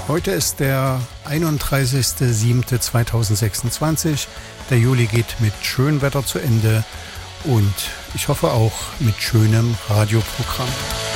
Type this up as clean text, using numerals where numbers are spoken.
Heute ist der 31.07.2026. Der Juli geht mit schönem Wetter zu Ende und ich hoffe auch mit schönem Radioprogramm.